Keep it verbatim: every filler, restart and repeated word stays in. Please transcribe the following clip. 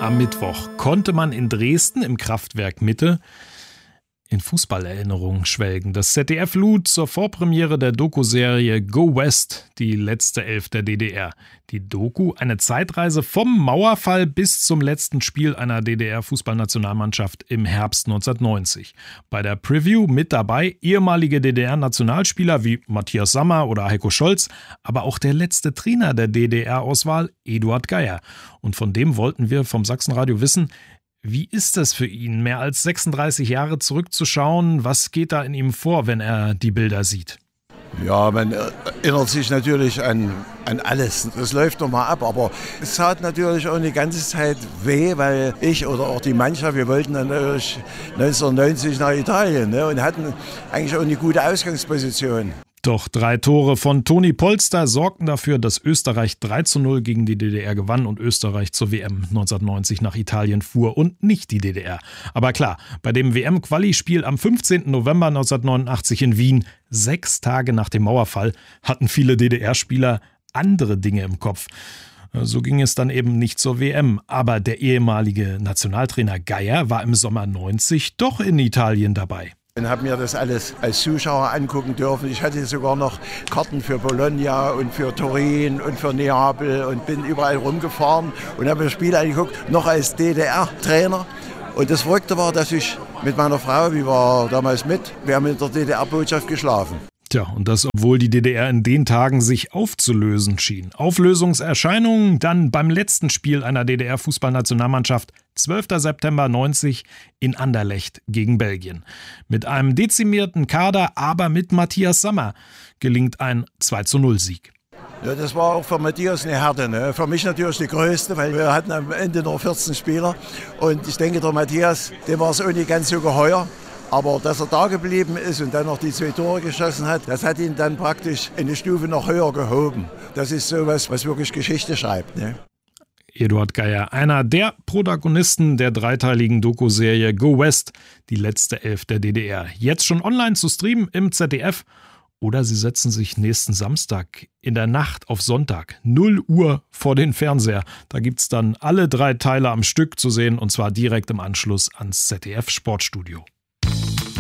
Am Mittwoch konnte man in Dresden im Kraftwerk Mitte in Fußballerinnerungen schwelgen. Das Z D F lud zur Vorpremiere der Doku-Serie Go West, die letzte Elf der D D R. Die Doku, eine Zeitreise vom Mauerfall bis zum letzten Spiel einer D D R-Fußballnationalmannschaft im Herbst neunzehnhundertneunzig. Bei der Preview mit dabei ehemalige D D R-Nationalspieler wie Matthias Sammer oder Heiko Scholz, aber auch der letzte Trainer der D D R-Auswahl, Eduard Geyer. Und von dem wollten wir vom Sachsenradio wissen, wie ist es für ihn, mehr als sechsunddreißig Jahre zurückzuschauen? Was geht da in ihm vor, wenn er die Bilder sieht? Ja, man erinnert sich natürlich an, an alles. Das läuft nochmal ab, aber es tat natürlich auch die ganze Zeit weh, weil ich oder auch die Mannschaft, wir wollten dann natürlich neunzehnhundertneunzig nach Italien, ne, und hatten eigentlich auch eine gute Ausgangsposition. Doch drei Tore von Toni Polster sorgten dafür, dass Österreich drei zu null gegen die D D R gewann und Österreich zur W M neunzehnhundertneunzig nach Italien fuhr und nicht die D D R. Aber klar, bei dem W M-Quali-Spiel am fünfzehnten November neunzehnhundertneunundachtzig in Wien, sechs Tage nach dem Mauerfall, hatten viele D D R-Spieler andere Dinge im Kopf. So ging es dann eben nicht zur W M. Aber der ehemalige Nationaltrainer Geyer war im Sommer neunzig doch in Italien dabei. Ich habe mir das alles als Zuschauer angucken dürfen. Ich hatte sogar noch Karten für Bologna und für Turin und für Neapel und bin überall rumgefahren und habe mir das Spiel angeguckt, noch als D D R-Trainer. Und das Verrückte war, dass ich mit meiner Frau, wir waren damals mit, wir haben in der D D R-Botschaft geschlafen. Tja, und das, obwohl die D D R in den Tagen sich aufzulösen schien. Auflösungserscheinungen dann beim letzten Spiel einer D D R-Fußballnationalmannschaft, zwölfter September neunzig in Anderlecht gegen Belgien. Mit einem dezimierten Kader, aber mit Matthias Sammer gelingt ein zwei zu null Sieg. Ja, das war auch für Matthias eine Härte, ne? Für mich natürlich die größte, weil wir hatten am Ende nur vierzehn Spieler. Und ich denke, der Matthias, dem war es auch nicht ganz so geheuer. Aber dass er da geblieben ist und dann noch die zwei Tore geschossen hat, das hat ihn dann praktisch eine Stufe noch höher gehoben. Das ist sowas, was wirklich Geschichte schreibt, ne? Eduard Geyer, einer der Protagonisten der dreiteiligen Doku-Serie Go West, die letzte Elf der D D R. Jetzt schon online zu streamen im Z D F. Oder Sie setzen sich nächsten Samstag in der Nacht auf Sonntag, null Uhr vor den Fernseher. Da gibt's dann alle drei Teile am Stück zu sehen und zwar direkt im Anschluss ans Z D F Sportstudio.